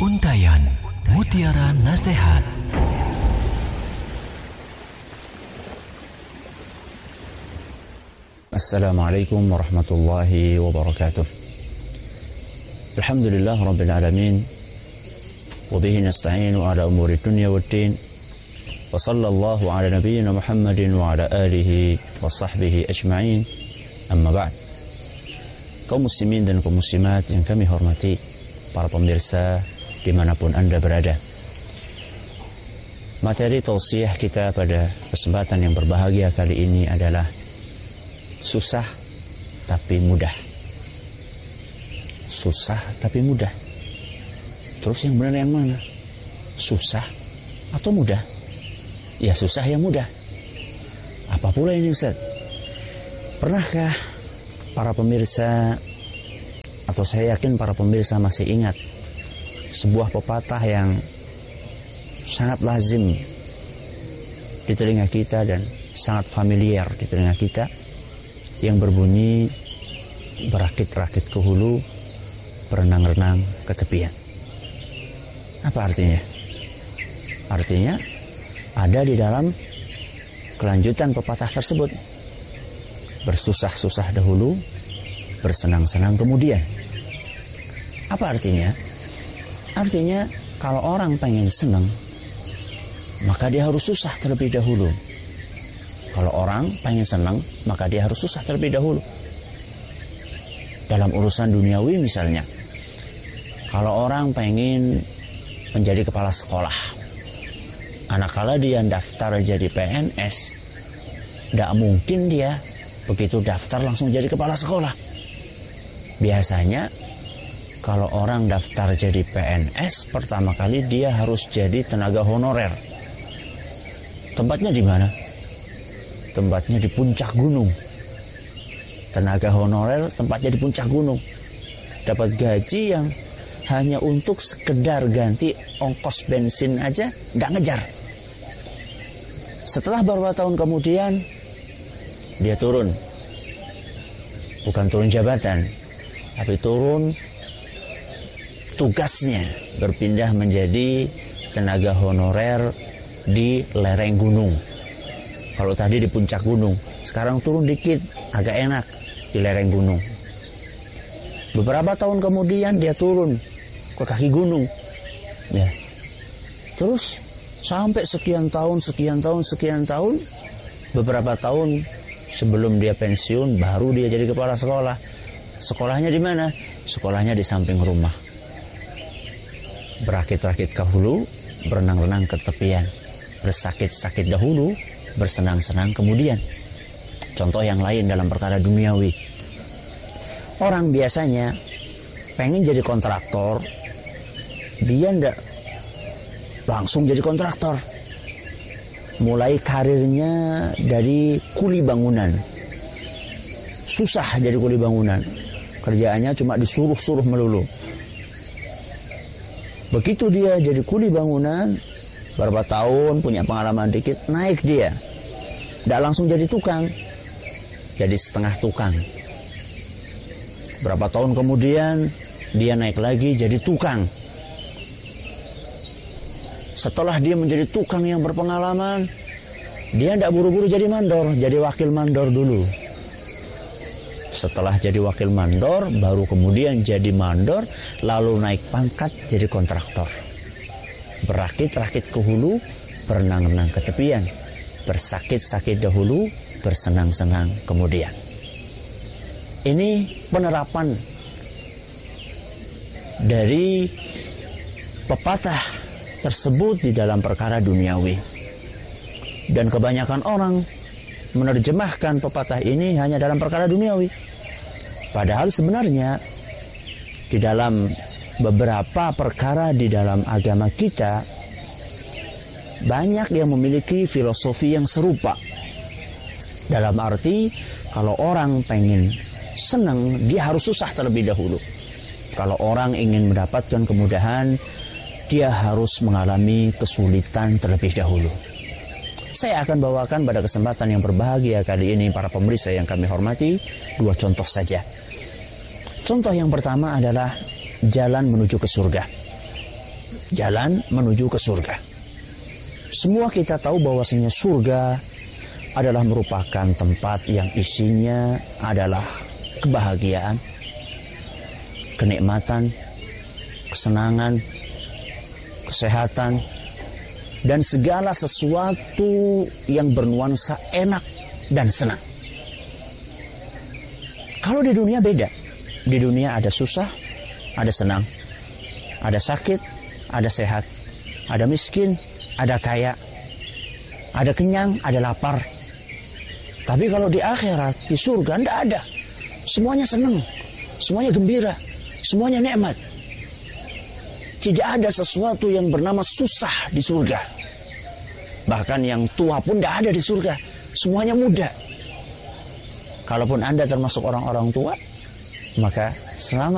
Untayan Mutiara Nasihat. Assalamualaikum warahmatullahi wabarakatuh. Alhamdulillah Rabbil Alamin. Wabihi nasta'inu ala umuri dunya waddin. Wa sallallahu ala nabiyyina Muhammadin wa ala alihi wa sahbihi ajma'in. Amma ba'd. Kaum muslimin dan kaum muslimat yang kami hormati, para pemirsa dimanapun Anda berada. Materi tausiah kita pada kesempatan yang berbahagia kali ini adalah susah tapi mudah. Susah tapi mudah. Terus yang benar yang mana? Susah atau mudah? Ya susah yang mudah. Apa pula ini Ustaz? Pernahkah para pemirsa, atau saya yakin para pemirsa masih ingat sebuah pepatah yang sangat lazim di telinga kita dan sangat familiar di telinga kita, yang berbunyi, berakit-rakit ke hulu, berenang-renang ke tepian. Apa artinya? Artinya ada di dalam kelanjutan pepatah tersebut. Bersusah-susah dahulu, bersenang-senang kemudian. Apa artinya? Artinya kalau orang pengen senang, maka dia harus susah terlebih dahulu. Kalau orang pengen senang, maka dia harus susah terlebih dahulu. Dalam urusan duniawi misalnya, kalau orang pengen menjadi kepala sekolah, manakala dia daftar jadi PNS, tidak mungkin dia begitu daftar langsung jadi kepala sekolah. Biasanya kalau orang daftar jadi PNS, pertama kali dia harus jadi tenaga honorer. Tempatnya di mana? Tempatnya di puncak gunung. Tenaga honorer tempatnya di puncak gunung. Dapat gaji yang hanya untuk sekedar ganti ongkos bensin aja, nggak ngejar. Setelah beberapa tahun kemudian, dia turun. Bukan turun jabatan, tapi turun tugasnya, berpindah menjadi tenaga honorer di lereng gunung. Kalau tadi di puncak gunung, sekarang turun dikit, agak enak di lereng gunung. Beberapa tahun kemudian dia turun ke kaki gunung, ya. Terus sampai sekian tahun, beberapa tahun sebelum dia pensiun, baru dia jadi kepala sekolah. Sekolahnya di mana? Sekolahnya di samping rumah. Berakit-rakit ke hulu, berenang-renang ke tepian. Bersakit-sakit dahulu, bersenang-senang kemudian. Contoh yang lain dalam perkara duniawi. Orang biasanya pengen jadi kontraktor, dia ndak langsung jadi kontraktor. Mulai karirnya dari kuli bangunan. Susah jadi kuli bangunan. Kerjaannya cuma disuruh-suruh melulu. Begitu dia jadi kuli bangunan, beberapa tahun punya pengalaman dikit, naik dia. Tidak langsung jadi tukang, jadi setengah tukang. Berapa tahun kemudian dia naik lagi jadi tukang. Setelah dia menjadi tukang yang berpengalaman, dia tidak buru-buru jadi mandor, jadi wakil mandor dulu. Setelah jadi wakil mandor, baru kemudian jadi mandor, lalu naik pangkat jadi kontraktor. Berakit-rakit ke hulu, berenang-renang ke tepian. Bersakit-sakit dahulu, bersenang-senang kemudian. Ini penerapan dari pepatah tersebut di dalam perkara duniawi. Dan kebanyakan orang menerjemahkan pepatah ini hanya dalam perkara duniawi. Padahal sebenarnya di dalam beberapa perkara di dalam agama kita, banyak yang memiliki filosofi yang serupa. Dalam arti, kalau orang pengen senang, dia harus susah terlebih dahulu. Kalau orang ingin mendapatkan kemudahan, dia harus mengalami kesulitan terlebih dahulu. Saya akan bawakan pada kesempatan yang berbahagia kali ini, para pemirsa yang kami hormati, dua contoh saja. Contoh yang pertama adalah jalan menuju ke surga. jalan menuju ke surga. Semua kita tahu bahwasanya surga adalah merupakan tempat yang isinya adalah kebahagiaan, kenikmatan, kesenangan, kesehatan, dan segala sesuatu yang bernuansa enak dan senang. Kalau di dunia beda. Di dunia ada susah, ada senang, ada sakit, ada sehat, ada miskin, ada kaya, ada kenyang, ada lapar. Tapi kalau di akhirat, di surga, tidak ada. Semuanya senang, semuanya gembira, semuanya nikmat. Tidak ada sesuatu yang bernama susah di surga. Bahkan yang tua pun tidak ada di surga. Semuanya muda. Kalaupun Anda termasuk orang-orang tua, maka selamat